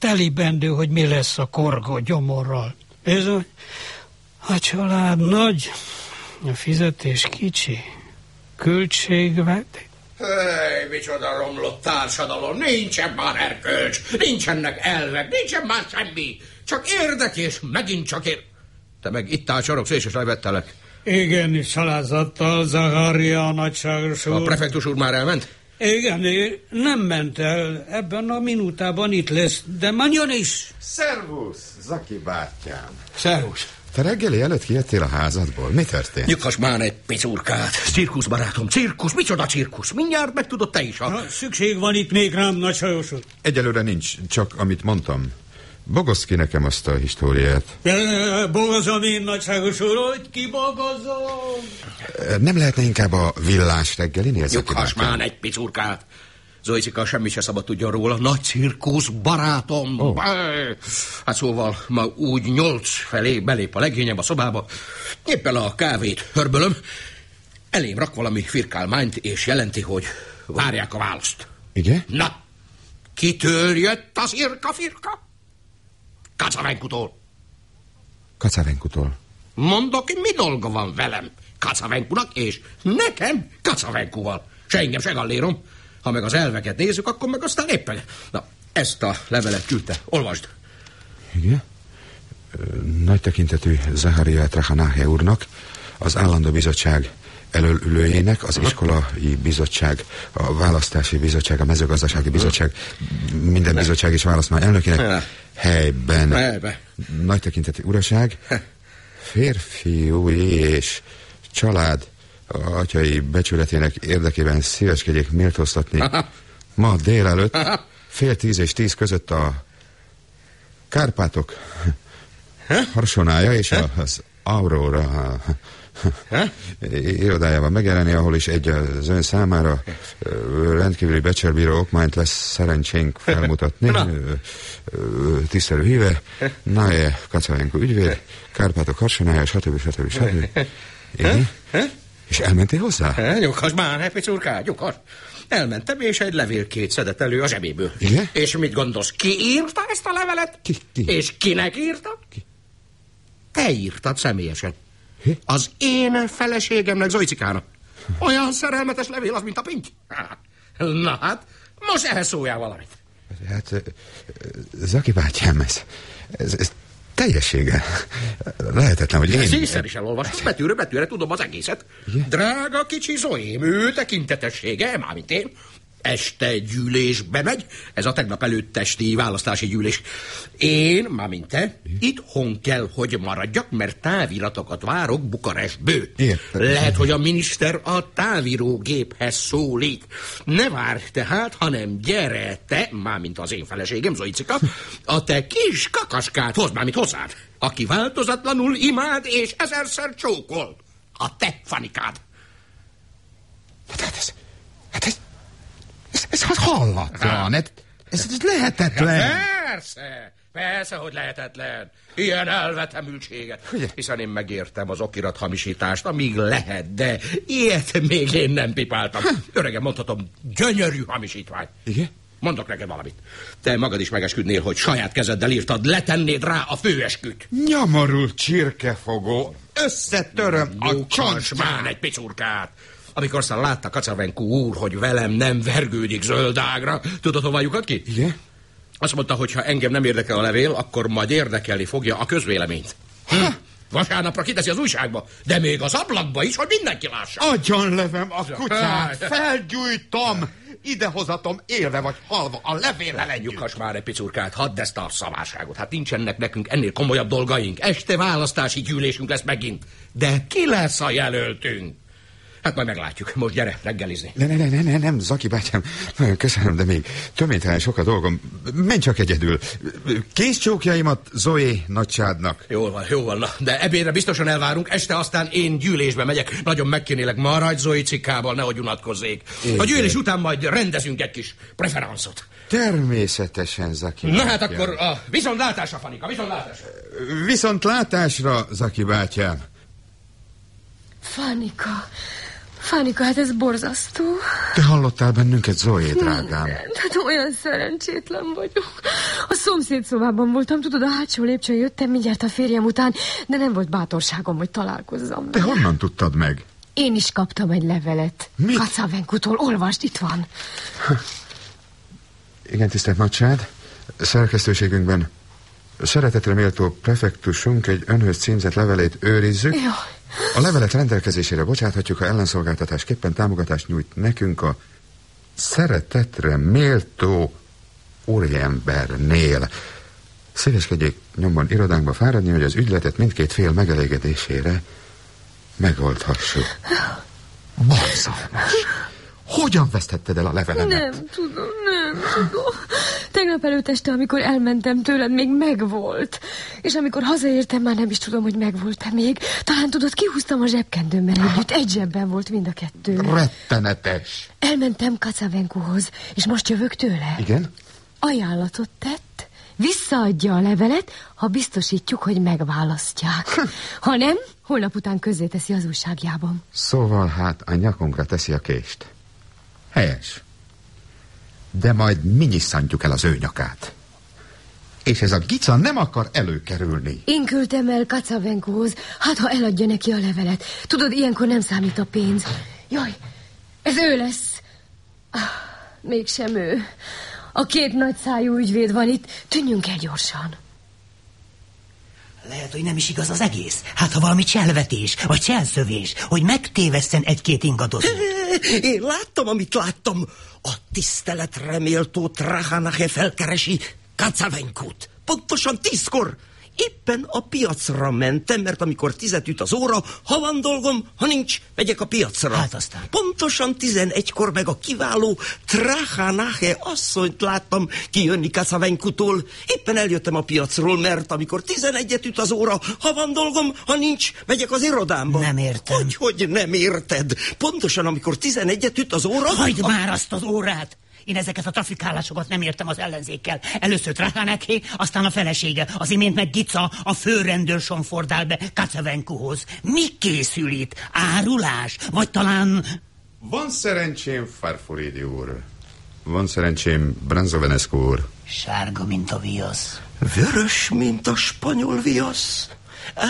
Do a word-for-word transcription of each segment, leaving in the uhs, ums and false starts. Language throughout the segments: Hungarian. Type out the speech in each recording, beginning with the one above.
telibendő, hogy mi lesz a korgó gyomorral. Ez a, a család nagy, a fizetés kicsi, költségvet. Hey, micsoda romlott társadalom, nincsen már erkölcs, nincsenek elvek, nincsen már semmi, csak érdek és megint csak ér... Te meg itt áll csorogsz, és levettelek. Igen, salázattal, Zaharia nagyságos úr. A prefektus úr már elment? Igen, nem ment el. Ebben a minutában itt lesz, de menjön is. Szervusz, Zaki bátyám. Szervusz. Te reggeli előtt kijöttél a házadból? Mi történt? Nyughass már egy picurkát. Cirkusz, barátom, cirkusz. Micsoda cirkusz? Mindjárt megtudod te is. A... Na, szükség van itt még rám, nagyságos úr. Egyelőre nincs, csak amit mondtam. Bogoz ki nekem azt a históriát. Bogozom én, nagyságos úr, hogy ki bogozom? Nem lehetne inkább a villás reggelinél? Nyughass már egy picurkát. Zoicika semmi se szabad tudjon róla. Nagy cirkusz, barátom. Oh. Hát szóval ma úgy nyolc felé belép a legényem a szobába. Éppen a kávét hörbölöm. Elém rak valami firkálmányt, és jelenti, hogy várják a választ. Igen? Na, kitől jött az irka-firka? Kacavenkutól. Kacavenkutól. Mondok, mi dolga van velem Kacavenkunak, és nekem Kacavenkuval. Se engem, se gallérom. Ha meg az elveket nézzük, akkor meg aztán éppen. Na, ezt a levelet küldte. Olvasd. Igen? Nagy tekintetű Zaharia Trahanáhe úrnak, az állandó bizottság elölülőjének, az iskolai bizottság, a választási bizottság, a mezőgazdasági bizottság, minden bizottság is választmány elnökének helyben. Helyben. Nagy tekintetű uraság, férfiúi és család atyai becsületének érdekében szíveskedjék méltóztatni ma délelőtt fél tíz és tíz között a Kárpátok harsonája és az Aurora irodájában megjelenni, ahol is egy az ön számára rendkívüli becserbíró okmányt lesz szerencsénk felmutatni. Tisztelő híve, Náje Kacavenku ügyvéd, Kárpátok harsonája, stb. stb. stb. Igen? És elmentél hozzá? Nyughass már, hát picurkát, nyughass. Elmentem, és egy levélkét szedett elő a zsebéből. Igen? És mit gondolsz, ki írta ezt a levelet? Ki? ki? És kinek írta? Ki? Te írtad személyesen. Hi? Az én feleségemnek, Zoicikának. Olyan szerelmetes levél az, mint a pinty. Na hát, most ehhez szóljál valamit. Hát, Zaki bátyám, ez, ez, ez teljességgel lehetetlen, hogy én... Szíszer is elolvastam, betűről betűre tudom az egészet. Igen? Drága kicsi Zoém, ő tekintetessége, mármint én, este gyűlésbe megy, ez a tegnap előtt esti választási gyűlés. Én, mármint te, itthon kell, hogy maradjak, mert táviratokat várok Bukarestből. Lehet, hogy a miniszter a távírógéphez szólít. Ne várj tehát, hanem gyere te, mármint az én feleségem, Zoicika, a te kis kakaskát hozd, mármint hozzád, aki változatlanul imád és ezerszer csókol. A te Fanikád. Hát ez... Hát ez... Ez, ez hallatlan, ez, ez, ez lehetetlen. Ja, persze, persze, hogy lehetetlen. Ilyen elvetemültséget. Ugye? Hiszen én megértem az okirat hamisítást, amíg lehet, de ilyet még én nem pipáltam. Öregem, mondhatom, gyönyörű hamisítvány. Igen? Mondok neked valamit. Te magad is megesküdnél, hogy saját kezeddel írtad, letennéd rá a főesküt. Nyomorult csirkefogó, összetöröm a csontját. Már egy picurkát. Amikor aztán látta Kacavenku úr, hogy velem nem vergődik zöldágra, tudod, hova lyukadt ki? Igen? Azt mondta, hogy ha engem nem érdekel a levél, akkor majd érdekelni fogja a közvéleményt. Hm. Vasárnapra kiteszi az újságba, de még az ablakba is, hogy mindenki lássa. Agyon levem a kutyát, felgyújtom, idehozatom élve vagy halva a levéllel együtt. Nyughass már egy picurkát, hadd ezt a szavárságot. Hát nincsenek nekünk ennél komolyabb dolgaink. Este választási gyűlésünk lesz megint. De ki lesz a jelöltünk? Hát majd meglátjuk. Most gyere reggelizni. Ne, ne, ne, ne, ne, nem, Zaki bátyám. Nagyon köszönöm, de még töménytelen sok a dolgom. Menj csak egyedül. Kész csókjaimat Zoé nagycsádnak. Jól van, jól van. Na, de ebédre biztosan elvárunk. Este aztán én gyűlésbe megyek. Nagyon megkérnélek, maradj Zoé cikkával, nehogy unatkozzék. A gyűlés után majd rendezünk egy kis preferencot. Természetesen, Zaki Na bátyám. hát akkor a viszontlátásra, Fanika, viszontlátásra. Viszontlátásra, Zaki bátyám. Fanika... Fanika, hát ez borzasztó. Te hallottál bennünket, Zoé, drágám? Hát olyan szerencsétlen vagyok. A szomszéd szomszédszobában voltam, tudod, a hátsó lépcsőn jöttem mindjárt a férjem után, de nem volt bátorságom, hogy találkozzam. Te honnan tudtad meg? Én is kaptam egy levelet. Mit? Kacavenkutól, olvasd, itt van. Igen, tisztelt nagysád. Szerkesztőségünkben szeretetre méltó prefektusunk egy önhöz címzett levelét őrizzük. Jó. A levelet rendelkezésére bocsáthatjuk, ha ellenszolgáltatásképpen támogatást nyújt nekünk a szeretetre méltó úriembernél. Szíveskedjék nyomban irodánkba fáradni, hogy az ügyletet mindkét fél megelégedésére megoldhassuk. Borzalmas! Hogyan vesztetted el a levelemet? Nem tudom, nem tudom. Tegnap előtt este, amikor elmentem tőled, még megvolt. És amikor hazaértem, már nem is tudom, hogy megvolt-e még. Talán tudod, kihúztam a zsebkendőmmel együtt. Egy zsebben volt mind a kettő. Rettenetes! Elmentem Kacavenkuhoz, és most jövök tőle. Igen? Ajánlatot tett, visszaadja a levelet, ha biztosítjuk, hogy megválasztják. Ha nem, holnap után közzéteszi az újságjában. Szóval hát a nyakunkra teszi a kést. Helyes. De majd mi nyisszantjuk el az ő nyakát. És ez a gica nem akar előkerülni. Én küldtem el Kacavenkuhoz, hát ha eladja neki a levelet. Tudod, ilyenkor nem számít a pénz. Jaj, ez ő lesz. Ah, mégsem ő. A két nagyszájú ügyvéd van itt, tűnjünk el gyorsan. Lehet, hogy nem is igaz az egész. Hát, ha valami cselvetés, vagy cselszövés, hogy megtévesszen egy-két ingadozó. Én láttam, amit láttam. A tiszteletre méltó Trachanache felkeresi Kacavenkut. Pontosan tízkor. Éppen a piacra mentem, mert amikor tizet üt az óra, ha van dolgom, ha nincs, megyek a piacra. Hát aztán. Pontosan tizenegykor meg a kiváló Trachanache asszonyt láttam kijönni Kacavenkutól. Éppen eljöttem a piacról, mert amikor tizenegyet üt az óra, ha van dolgom, ha nincs, megyek az irodámba. Nem értem. Hogy, hogy nem érted? Pontosan amikor tizenegyet üt az óra... Hagyd a... már azt az órát! Én ezeket a trafikálásokat nem értem az ellenzékkel. Először Trachanache, aztán a felesége, az imént meg Gica, a főrendőrson fordál be Kacavenkuhoz. Mi készül itt? Árulás? Vagy talán... Van szerencsém, Farfuridi úr. Van szerencsém, Branzovenescu úr. Sárga, mint a viasz. Vörös, mint a spanyol viasz. Á,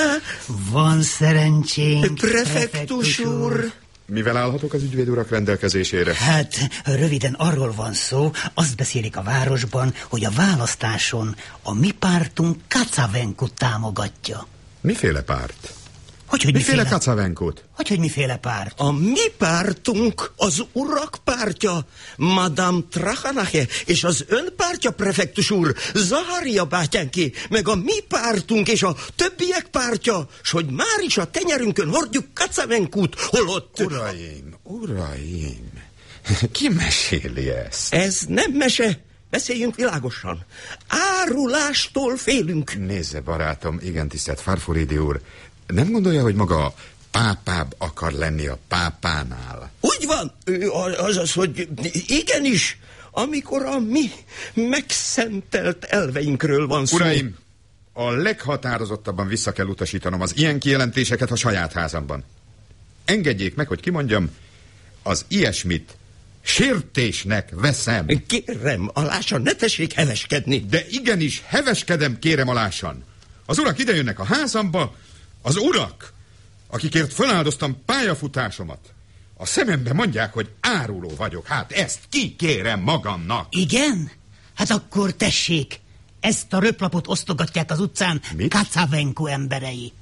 van szerencsénk, prefektus úr. Mivel állhatok az ügyvéd urak rendelkezésére? Hát, röviden arról van szó, azt beszélik a városban, hogy a választáson a mi pártunk Kacavenkut támogatja. Miféle párt? Hogy, hogy Miféle miféle? Kacavenkut? Hogy, hogy miféle párt? A mi pártunk az urak pártja, Madame Trachanache, és az ön pártja, prefektus úr, Zaharia bátyánké, meg a mi pártunk és a többiek pártja, s hogy már is a tenyerünkön hordjuk Kacavenkut, holott... Uraim, uraim, ki meséli ezt? Ez nem mese, beszéljünk világosan. Árulástól félünk. Nézze, barátom, igen, tisztelt Farfuridi úr, nem gondolja, hogy maga pápább akar lenni a pápánál? Úgy van, azaz, hogy igenis, amikor a mi megszentelt elveinkről van szó. Uraim, a leghatározottabban vissza kell utasítanom az ilyen kijelentéseket a saját házamban. Engedjék meg, hogy kimondjam, az ilyesmit sértésnek veszem. Kérem, alásan, ne tessék heveskedni. De igenis, heveskedem, kérem alásan. Az urak idejönnek a házamba, az urak, akikért feláldoztam pályafutásomat, a szemembe mondják, hogy áruló vagyok. Hát ezt kikérem magamnak. Igen? Hát akkor tessék, ezt a röplapot osztogatják az utcán Mit? Kacavenku emberei.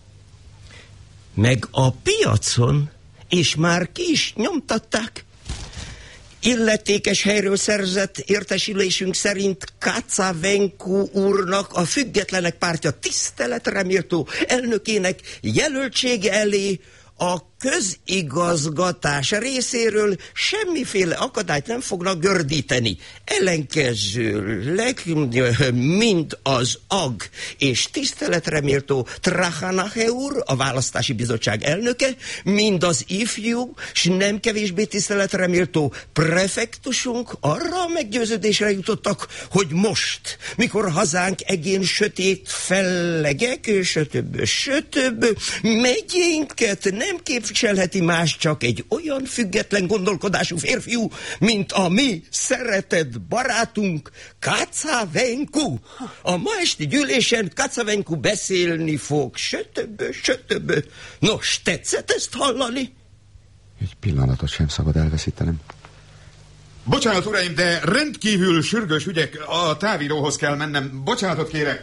Meg a piacon, és már ki is nyomtatták. Illetékes helyről szerzett értesülésünk szerint Kacavenku úrnak a Függetlenek pártja tiszteletre méltó elnökének jelöltsége elé a közigazgatás részéről semmiféle akadályt nem fognak gördíteni. Ellenkezőleg, mint az ag és tiszteletre méltó Trachanache úr, a választási bizottság elnöke, mind az ifjú, s nem kevésbé tiszteletre méltó prefektusunk arra a meggyőződésre jutottak, hogy most, mikor hazánk egén sötét fellegek, sötöbb, sötöbb, megyénket nem kép képviselheti más csak egy olyan független gondolkodású férfiú, mint a mi szeretett barátunk Kacavenku. A ma esti gyűlésen Kacavenku beszélni fog, sötöbb, sötöbb. Nos, tetszett ezt hallani? Egy pillanatot sem szabad elveszítenem. Bocsánat, uraim, de rendkívül sürgős ügyek, a távíróhoz kell mennem. Bocsánatot kérek.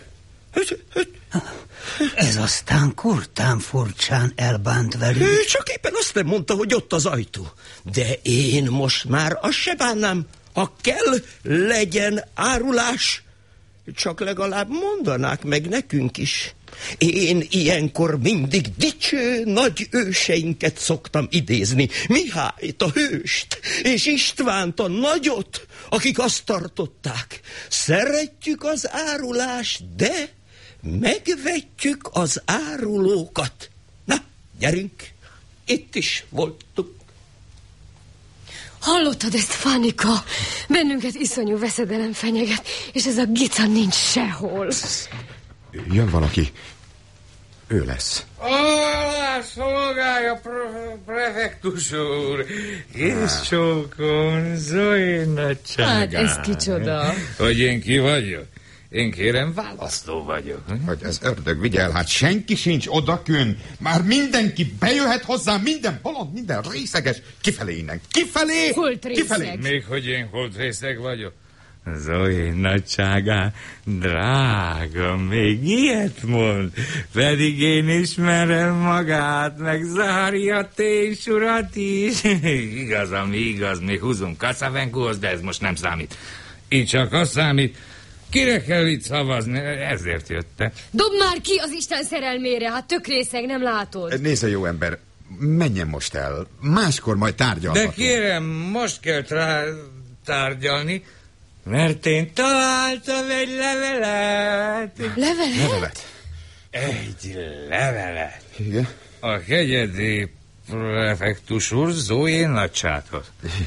Ez aztán kurtán furcsán elbánt velünk. Csak éppen azt nem mondta, hogy ott az ajtó. De én most már azt se bánnám. Ha kell, legyen árulás. Csak legalább mondanák meg nekünk is. Én ilyenkor mindig dicső nagy őseinket szoktam idézni. Mihályt, a hőst, és Istvánt, a nagyot, akik azt tartották. Szeretjük az árulást, de megvetjük az árulókat. Na, gyerünk, itt is voltunk. Hallottad ezt, Fanika? Bennünket iszonyú veszedelem fenyeget, és ez a Gica nincs sehol. Jön valaki. Ő lesz. Alá szolgálja, pre- prefektus úr. Kész csókom, Zoé nagyságán. Hát ez kicsoda. Hogy én ki vagyok? Én kérem, választó vagyok. Hogy ez ördög vigyel, hát senki sincs odakün. Már mindenki bejöhet hozzá, minden bolond, minden részeges. Kifelé innen, kifelé, kifelé. Még hogy én holdrészeg vagyok? Zoé nagyságá, drága, még ilyet mond, pedig én ismerem magát, meg Zaharia Tés urat is. Igaz, ami igaz, még húzunk Kacavenkuhoz, de ez most nem számít. Így csak az számít, kire kell itt szavazni, ezért jöttek. Dob már ki az Isten szerelmére, hát tök részeg, nem látod? Nézze, jó ember, menjen most el, máskor majd tárgyalhatunk. De kérem, most kell trá- tárgyalni, mert én találtam egy levelet. Levelet? Levelet? Egy levelet. Igen? A kegyedi prefektus úr Zoé nagysághoz.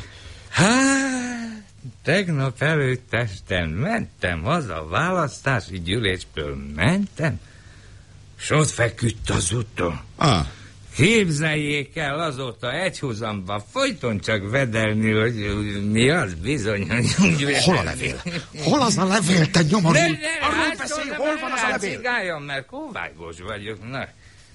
Hát, tegnap előtt este mentem haza a választási gyűlésből, mentem, s ott feküdt az úton. Ah. Képzeljék el, azóta egyhuzamban folyton csak vedelni, hogy mi az bizony, hogy... Hol a levél? Hol az a levél, te nyomorult? Ne, ne, Arról beszélj, hol van az a levél? Cigáljon, mert kóvágos vagyok. Na,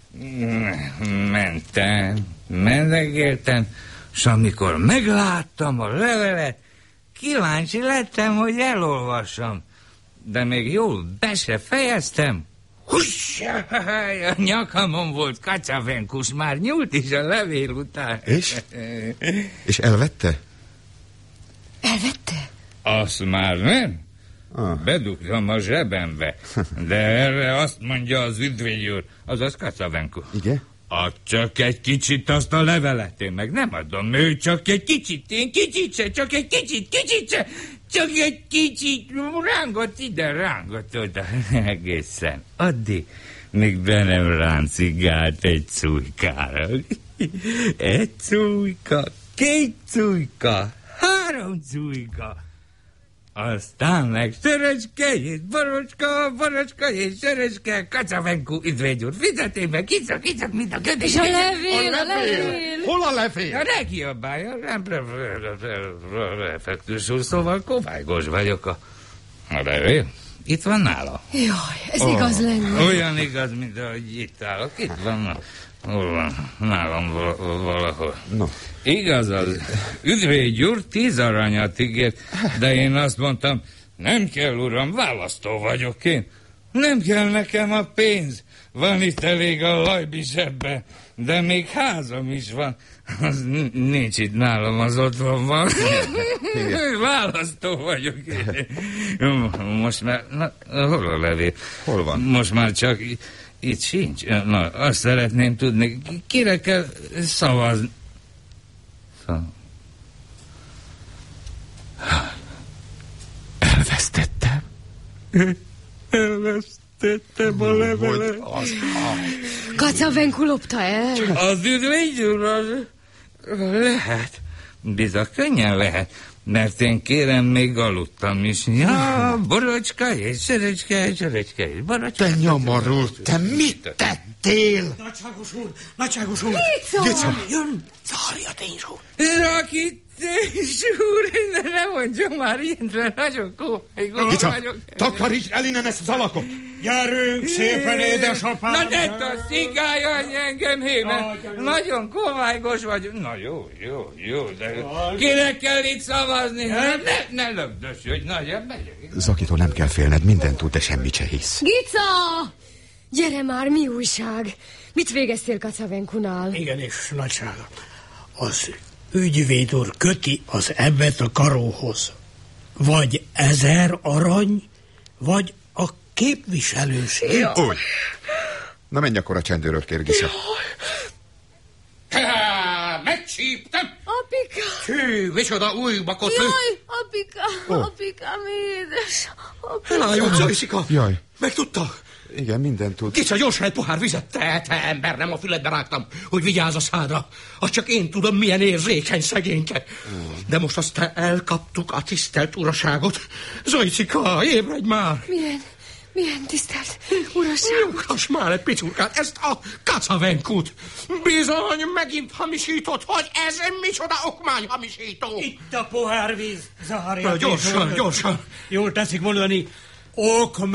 mentem, menegéltem, és amikor megláttam a levelet, kíváncsi lettem, hogy elolvassam. De még jól be se fejeztem. Hussá, a nyakamon volt Kacavenkus, már nyúlt is a levél után. És? És elvette? Elvette? Azt már nem. Ah. Bedugtam a zsebembe. De erre azt mondja az ügyvéd úr, azaz Kacavenku. Igen? Add csak egy kicsit azt a levelet, én meg nem adom, ő csak egy kicsit, én kicsit se, csak egy kicsit, kicsit se, csak egy kicsit, rángat ide, rángat oda, egészen. Addig, még be nem ráncigált egy cújkára. Egy cújka, két cújka, három cújka. Aztán meg Szerecskejét, Borocska, Borocska és Szerecske, Kacavenku ügyvéd úr, fizetén meg, kicsak, kicsak, mint a kötés. És a levél, a levél. Hol a levél? Ja, ne kiabálja, nem prefektus úr, szóval kovágos vagyok a, a levél. Itt van nála. Jaj, ez oh. igaz lenne. Olyan igaz, mint ahogy itt állok. Itt van, hol van, nálam valahol. No. Igaz az. Ügyvéd úr tíz aranyat ígért, de én azt mondtam, nem kell, uram, választó vagyok én. Nem kell nekem a pénz. Van itt elég a lajbi zsebben, de még házam is van. Az nincs itt nálam, az otthon van. Választó vagyok én. Most már, na, hol a levél? Hol van? Most már csak itt sincs. Na, azt szeretném tudni, kire kell szavazni. Elvesztettem. Elvesztettem a levelet. Az Kacavenku lopta el. Az ügyvéd úr, az lehet. Bizony, könnyen lehet. Mert én kérem, még aludtam is. Ja, borocska és söröcske, söröcske és borocska. Te nyomorult, te mit tettél? Nagyságos úr, nagyságos úr! Gica! Jön, Zahari a tényzsó. Rakités úr, ne, ne mondjon már ilyet, nagyon komoly. Gica, takaríts el innen ezt az alakot! Gyerünk szépen, édesapám! Na ne taszigálj engem, hémen! Nagyon kovágos vagy. Na jó, jó, jó, de kinek kell itt szavazni? Ne, ne lögdösödj, nagyon megyek. Zakitól nem kell félned, mindent tud, de semmit se hisz. Gica! Gyere már, mi újság? Mit végeztél Kacavenkunál? Igen, és nagysága. Az ügyvéd úr köti az ebbet a karóhoz. Vagy ezer arany, vagy a képviselőség. Úgy. Na menj akkor a csendőröt, kér, Gica. Megcsíptem! Apika! Hű, micsoda új bakot lő! Jaj, apika, Ó. apikám, édes, apika. Elájult, Zajszika! Jaj. Megtudta? Igen, mindent tud. Gica, gyorsan egy pohár vizet. Te, te ember, nem a füledbe rágtam, hogy vigyázz a szádra. Azt csak én tudom, milyen érzékeny szegényke. De most aztán elkaptuk a tisztelt uraságot. Zajcika, ébredj már! Milyen, milyen tisztelt uraság? Nyugtass már egy picurkát, ezt a Kacavenkut. Bizony, megint hamisított, hogy ez micsoda okmányhamisító. Itt a pohárvíz, Zahari a Gyorsan, tényzsó. gyorsan. Jól teszik mondani, ok